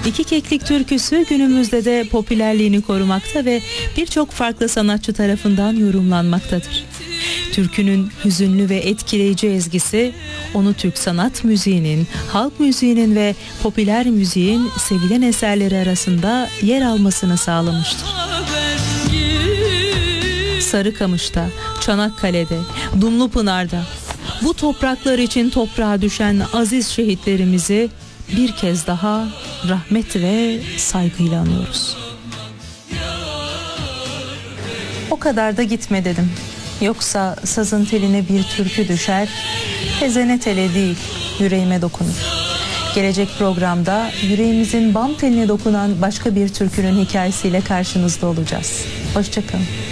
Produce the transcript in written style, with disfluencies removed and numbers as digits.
İki Keklik türküsü günümüzde de popülerliğini korumakta ve birçok farklı sanatçı tarafından yorumlanmaktadır. Türkünün hüzünlü ve etkileyici ezgisi onu Türk sanat müziğinin, halk müziğinin ve popüler müziğin sevilen eserleri arasında yer almasını sağlamıştır. Sarıkamış'ta, Çanakkale'de, Dumlupınar'da bu topraklar için toprağa düşen aziz şehitlerimizi bir kez daha rahmet ve saygıyla anıyoruz. O kadar da gitme dedim. Yoksa sazın teline bir türkü düşer, tezene tele değil, yüreğime dokunur. Gelecek programda yüreğimizin bam teline dokunan başka bir türkünün hikayesiyle karşınızda olacağız. Hoşça kalın.